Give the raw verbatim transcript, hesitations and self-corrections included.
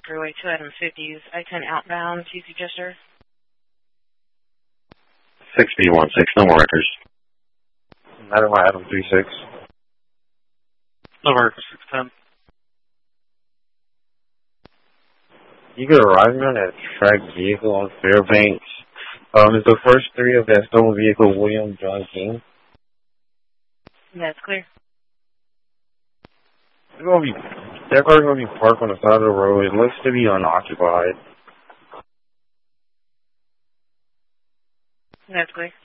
Freeway two item fifties, I ten outbound, T C Jester. six B one six, no more records. Item item three six. No records, six ten. You could arrive on a tracked vehicle on Fairbanks. Um, is the first three of that stolen vehicle William John King? That's clear. It's gonna be, that car's gonna be parked on the side of the road. It looks to be unoccupied. That's clear.